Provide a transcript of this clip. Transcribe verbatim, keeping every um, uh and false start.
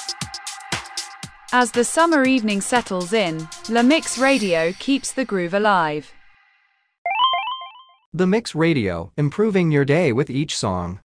As the summer evening settles in, La Mix Radio keeps the groove alive. The Mix Radio, improving your day with each song.